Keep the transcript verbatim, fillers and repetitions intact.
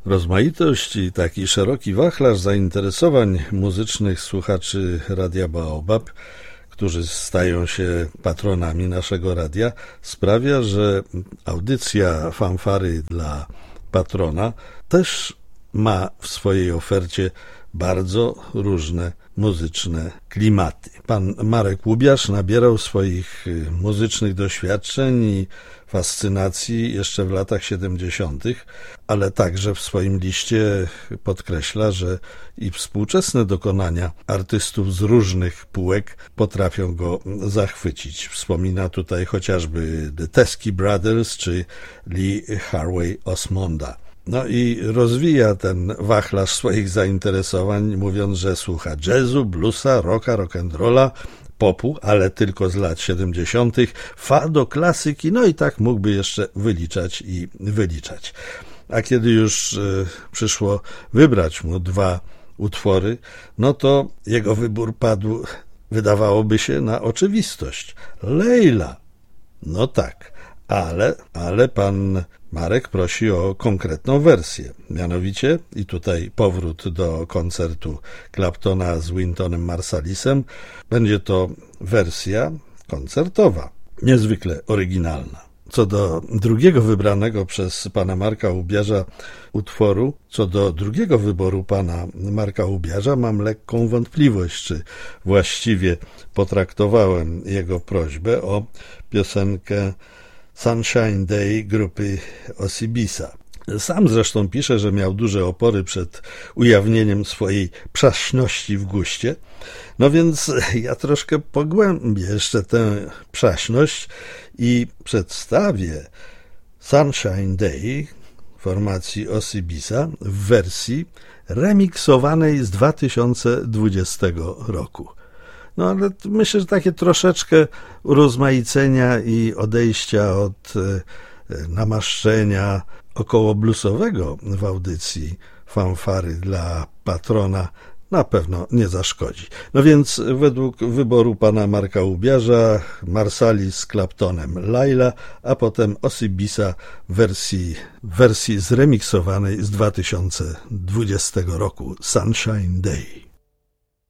Rozmaitość i taki szeroki wachlarz zainteresowań muzycznych słuchaczy Radia Baobab, którzy stają się patronami naszego radia, sprawia, że audycja Fanfary dla patrona też ma w swojej ofercie bardzo różne muzyczne klimaty. Pan Marek Łubiasz nabierał swoich muzycznych doświadczeń i fascynacji jeszcze w latach siedemdziesiątych, ale także w swoim liście podkreśla, że i współczesne dokonania artystów z różnych półek potrafią go zachwycić. Wspomina tutaj chociażby The Teskey Brothers czy Lee Harvey Osmonda. No i rozwija ten wachlarz swoich zainteresowań, mówiąc, że słucha jazzu, bluesa, rocka, rock'n'rolla, popu, ale tylko z lat siedemdziesiątych, fado, klasyki, no i tak mógłby jeszcze wyliczać i wyliczać. A kiedy już y, przyszło wybrać mu dwa utwory, no to jego wybór padł, wydawałoby się, na oczywistość. Leila. No tak, ale, ale pan Marek prosi o konkretną wersję. Mianowicie, i tutaj powrót do koncertu Claptona z Wyntonem Marsalisem, będzie to wersja koncertowa, niezwykle oryginalna. Co do drugiego wybranego przez pana Marka Łubiarza utworu, co do drugiego wyboru pana Marka Łubiarza, mam lekką wątpliwość, czy właściwie potraktowałem jego prośbę o piosenkę Sunshine Day grupy Osibisa. Sam zresztą pisze, że miał duże opory przed ujawnieniem swojej przaśności w guście. No więc ja troszkę pogłębię jeszcze tę przaśność i przedstawię Sunshine Day formacji Osibisa w wersji remiksowanej z dwa tysiące dwudziestego roku. No ale myślę, że takie troszeczkę urozmaicenia i odejścia od namaszczenia około bluesowego w audycji Fanfary dla patrona na pewno nie zaszkodzi. No więc według wyboru pana Marka Łubiarza, Marsalis z Claptonem Laila, a potem Osibisa w wersji, wersji zremiksowanej z dwa tysiące dwudziestego roku Sunshine Day.